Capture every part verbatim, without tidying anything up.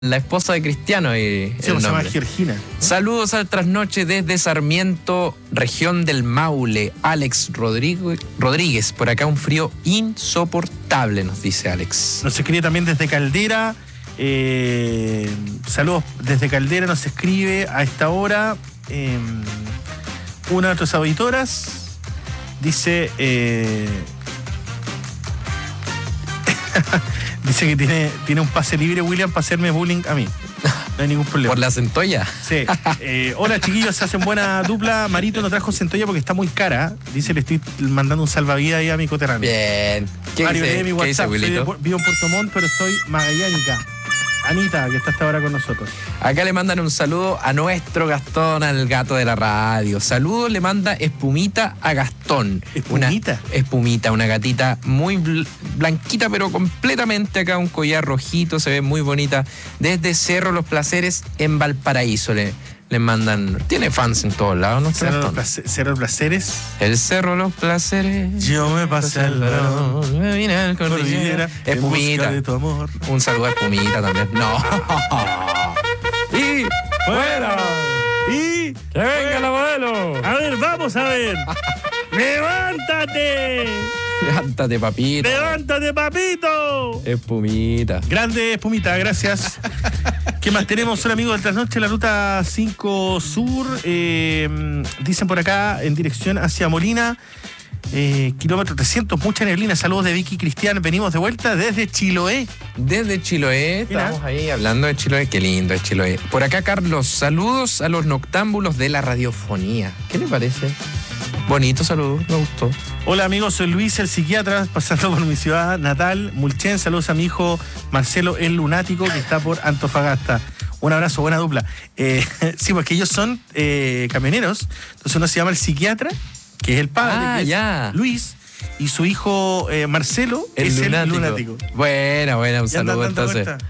la esposa de Cristiano. Y sí, se llama Georgina. Saludos al trasnoche desde Sarmiento, región del Maule. Alex Rodríguez, Rodríguez, por acá un frío insoportable, nos dice Alex. Nos escribe también desde Caldera. Eh, saludos desde Caldera, nos escribe a esta hora eh, una de nuestras auditoras. Dice... Eh, dice que tiene, tiene un pase libre, William, para hacerme bullying a mí. No hay ningún problema. ¿Por la centolla? Sí. Eh, hola, chiquillos, se hacen buena dupla. Marito no trajo centolla porque está muy cara. Dice, le estoy mandando un salvavidas ahí a mi coterráneo. Bien. ¿Qué Mario, dice, lee mi WhatsApp. ¿qué dice, soy de, vivo en Puerto Montt, pero soy magallánica. Anita, que está hasta ahora con nosotros. Acá le mandan un saludo a nuestro Gastón, al gato de la radio. Saludos le manda Espumita a Gastón. ¿Espumita? Una espumita, una gatita muy bl- blanquita, pero completamente acá, un collar rojito, se ve muy bonita. Desde Cerro Los Placeres en Valparaíso le, le mandan... Tiene fans en todos lados, ¿no? Cerro Los Place- Cerro Los Placeres. El Cerro Los Placeres. Yo me pasé el varón. Me vine al cordillera. Espumita. De tu amor. Un saludo a Espumita también. No. Y ¡Fuera! Y... ¡que venga la modelo! A ver, vamos a ver. ¡Levántate! Levántate, papito. ¡Levántate, papito! Espumita. Grande Espumita, gracias. ¿Qué más tenemos? Son amigos del trasnoche, la ruta cinco Sur. Eh, dicen por acá, en dirección hacia Molina. Eh, kilómetro trescientos, mucha neblina. Saludos de Vicky Cristian. Venimos de vuelta desde Chiloé. Desde Chiloé, Mira. estamos ahí hablando de Chiloé. Qué lindo es Chiloé. Por acá, Carlos, saludos a los noctámbulos de la radiofonía. ¿Qué le parece? Bonito saludo, me gustó. Hola amigos, soy Luis, el psiquiatra, pasando por mi ciudad natal, Mulchen. Saludos a mi hijo Marcelo, el lunático, que está por Antofagasta. Un abrazo, buena dupla. Eh, sí, porque ellos son eh, camioneros. Entonces uno se llama el psiquiatra, que es el padre, Ah, que es ya. Luis, y su hijo eh, Marcelo El es lunático. el lunático. Buena, buena, un Ya andan saludo dando entonces. vuelta.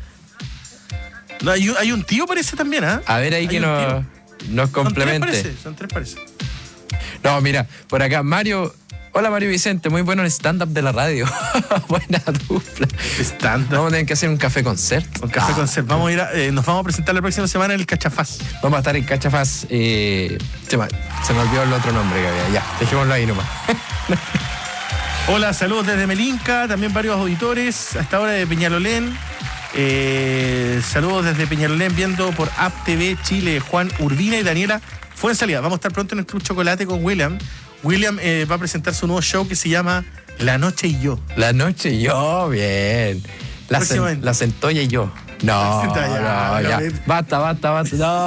No, hay, un- hay un tío, parece también, ¿ah? A ver ahí Hay que un nos, tío. nos Son tres, complemente. parece. Son tres, parece. No, mira, por acá, Mario. Hola, Mario Vicente, muy bueno el stand-up de la radio. Buena dupla. Stand-up. Vamos a tener que hacer un café concert. Un café Ah, con sed. Vamos a ir a, eh, nos vamos a presentar la próxima semana en el Cachafaz. Vamos a estar en Cachafaz. Eh, se, me, se me olvidó el otro nombre que había. Ya, dejémoslo ahí nomás. Hola, saludos desde Melinca, también varios auditores, hasta ahora de Peñalolén. Eh, saludos desde Peñalolén, viendo por App T V Chile, Juan Urbina y Daniela Fuenzalía. Vamos a estar pronto en el Club Chocolate con William. William eh, va a presentar su nuevo show que se llama La Noche y Yo. La noche y yo, bien. La, cen- Próximamente. la centolla y yo. No, La centolla, no, ya, ya. ya. Basta, basta, basta. No.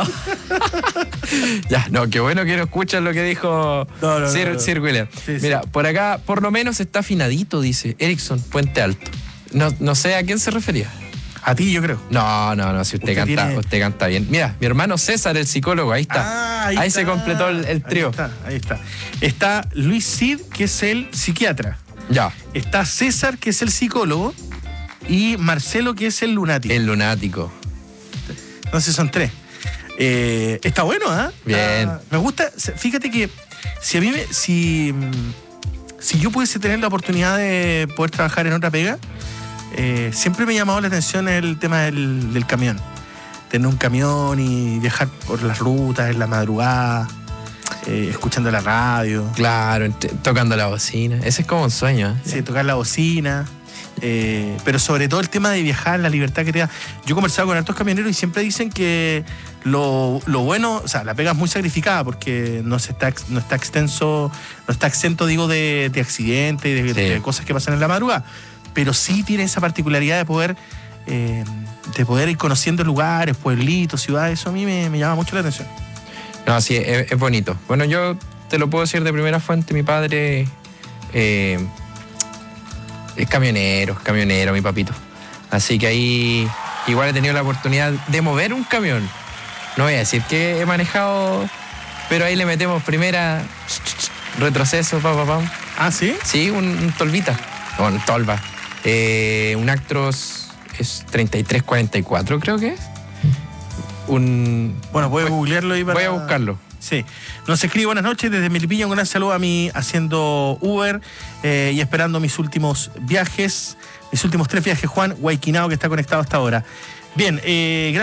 Ya, no, qué bueno que no escuchan lo que dijo No, no, Sir, no, no. Sir William. Sí, Mira, sí. por acá, por lo menos está afinadito, dice Erickson, Puente Alto. No, no sé a quién se refería. A ti, yo creo. No, no, no, si usted, Usted canta, tiene- usted canta bien. Mira, mi hermano César, el psicólogo, ahí está. Ah, ahí se está. completó el, el trío. Ahí está, ahí está. Está Luis Cid, que es el psiquiatra. Ya, Está César, que es el psicólogo. Y Marcelo, que es el lunático. el lunático. Entonces son tres. Eh, está bueno, ¿ah? Bien. Está- me gusta. Fíjate que si a mí me, si, si yo pudiese tener la oportunidad de poder trabajar en otra pega, eh, siempre me ha llamado la atención el tema del, del camión. Tener un camión y viajar por las rutas en la madrugada, eh, escuchando la radio, Claro, ent- tocando la bocina. Ese es como un sueño, ¿eh? sí, tocar la bocina. Eh, pero sobre todo el tema de viajar, la libertad que te da. Yo he conversado con hartos camioneros y siempre dicen que lo, lo bueno, o sea, la pega es muy sacrificada porque no se está, ex- no está extenso, no está exento, digo, de, de accidentes y de, Sí. de cosas que pasan en la madrugada. Pero sí tiene esa particularidad de poder, eh, de poder ir conociendo lugares, pueblitos, ciudades. Eso a mí me, me llama mucho la atención. No, sí, es, es bonito. Bueno, yo te lo puedo decir de primera fuente. Mi padre eh, es camionero, es camionero, mi papito. Así que ahí igual he tenido la oportunidad de mover un camión. No voy a decir que he manejado, pero ahí le metemos primera, retroceso, pa, pa, pa. ¿Ah, sí? Sí, un, un Tolvita. No, un Tolva. Eh, un Actros es treinta y tres cuarenta y cuatro, creo que es. Un... Bueno, voy a googlearlo ahí para... Voy a buscarlo. Sí. Nos escribe buenas noches desde Melipilla. Un gran saludo a mí haciendo Uber eh, y esperando mis últimos viajes. Mis últimos tres viajes, Juan Guayquinao, que está conectado hasta ahora. Bien, eh,